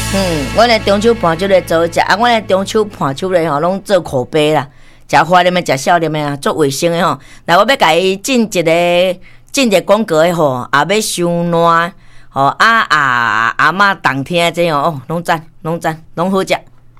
阮的中秋盘酒咧做食，啊，阮的中秋盘酒咧吼，拢做口碑啦，食花啉的，食少啉的啊，做卫生的吼。来，我要甲伊进一个广告的吼，也要收烂吼，阿嬷当听这哦，拢赞，拢好食。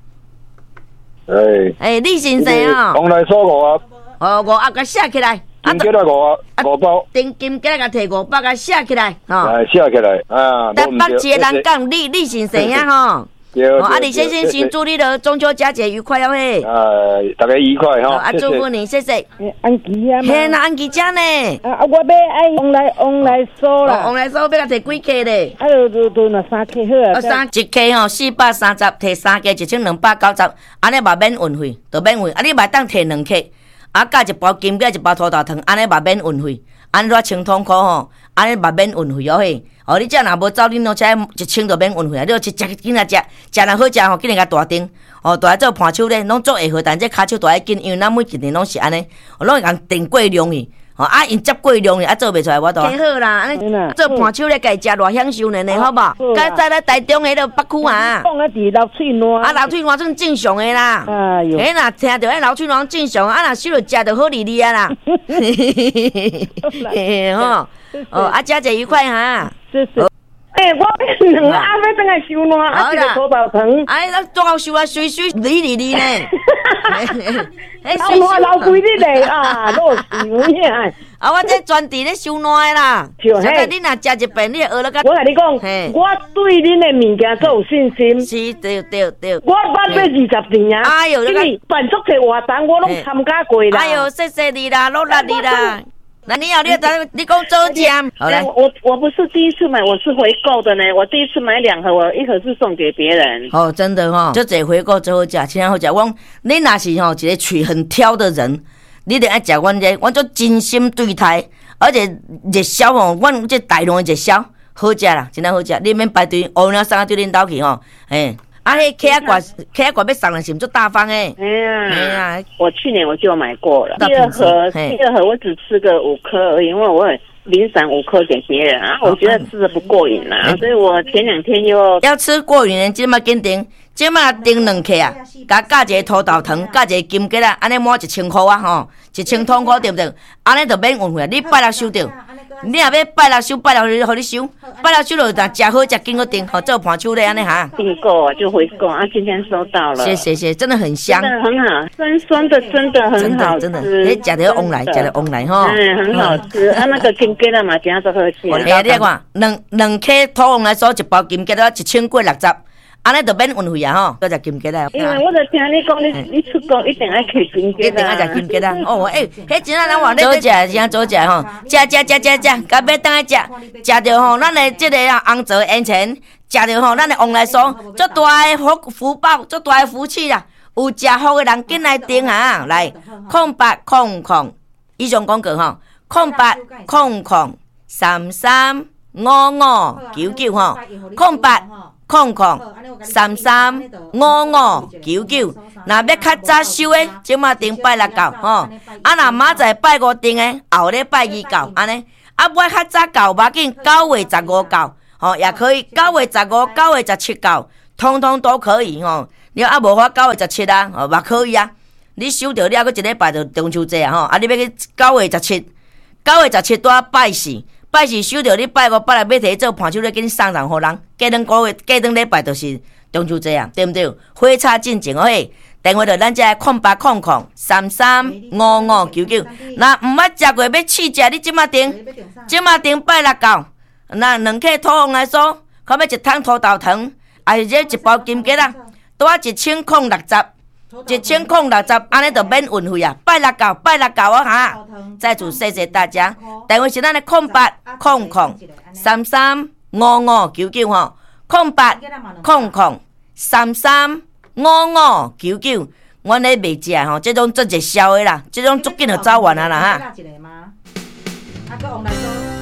李先生哦， 红来收五啊， 5盒甲写起来。 金鸡来5包， 金鸡甲摕5包甲写起来，吼， 写起来啊。 台北一个人讲李先生呀，吼。李先生先祝你的中秋佳节愉快哦嘿！ 大家愉快哈！ 祝福你，谢谢。 安吉啊， 嘿，那安吉家呢？ 我要爱往来收啦， 往来收要甲摕几克咧？ 就那3克好啊。 一克吼430，摕3克1290，安尼嘛免运费，就免费。你嘛当摕2克，加一包金桔，一包土豆糖，安尼嘛免运费。安怎清痛苦吼？安尼嘛免运费哦嘿！你这若无走恁拢车1,000就免运费啊！你去食紧啊食若好食吼，紧来甲大订大做盘手咧，拢做会好，但这骹手大要紧，因为咱每一年拢是安尼，拢会共订过量去，因接过量去，做袂出来我都。挺好啦，安尼做盘手咧，家己食偌享受呢，好无？甲在咧台中迄个北区啊。 讲伫流水烂。 流水烂算正常的啦。 哎呦。 迄若听着迄流水烂正常，若收着食着好利利啊啦。佳节愉快哈！ 是。我2个阿妹等来收烂，一个土豆糖。 咱最后收啊，水利呢。 老贵你嘞啊，老是有影。 我这专伫咧收烂的啦。现在你若食一遍，你会学了个。 我甲你讲，我对恁的物件做有信心。 是，对。 我捌这20年啊。因为办足侪活动，我拢参加过啦。 谢谢你啦，努力你啦。那你讲周家，好来， 我不是第一次买，我是回购的呢。我第一次买2盒，我1盒是送给别人。 真的就这回购最好食，真好食。你若是一个嘴很挑的人，你得爱食阮这，阮做真心对待，而且热销阮这大量的热销，好食啦，真好食。你免排队，乌鸟送对恁兜去迄客仔罐要送的是不做大方哎呀，我去年我就买过了。第二盒我只吃个5颗而已，因为我零散5颗给别人啊，我觉得吃的不过瘾啦，所以我前2天又要吃过瘾的，今嘛紧订，今嘛订2克啊，加一个土豆糖，加一个金桔啊，安尼满1,000块啊，1,000多块对不对？安尼就免运费，你拜六收着。你若要拜六收，拜六日互你收，拜六收就食好食紧个订，做盘手咧安尼哈。 订购就回购啊，今天收到了。 谢，真的很香， 真的很好，酸的真的很好吃， 真的，食着往来吼。 很好吃那个金桔啦嘛，真都好吃。 你看，2克土黄来说一包金桔都1,060，安尼就免运费啊搁食金桔啦。 因为我就听你讲，你出国一定爱吃金桔， 一定爱食金桔啦。迄真咱话早食，真早食吼，食，到尾当来食着吼，咱的这个红枣烟钱，食着吼，咱的往来说，足大的福报，足大的福气啦。有食福的人紧来订啊，来0800，以上广告吼，0800335599吼，0800335599，若要较早收的，即马订拜6到吼，若明仔拜5订的，后日拜2到安尼，要较早到无要紧，9月15到也可以，9月15、9月17到，通通都可以你无法9月17啊，嘛可以啊。你收着了，佫1礼拜就中秋节啊你要去9月17拄拜4。拜4收着，你拜5、拜6要摕做盘手咧，紧送人互人。过2礼拜就是中秋节啊，对不对？火车进前嘿，电话就咱这0800335599。那毋捌食过要试食，你即马订拜6到。那2克土黄来说，可要1桶土豆糖，还是这1包金桔啦，拄1,060，1,060，安尼就免运费啊！拜6到哈！再次谢谢大家，电话是咱的0800335599吼，0800335599，阮咧卖食吼，这种做热销的啦，这种足紧就走完啊啦哈！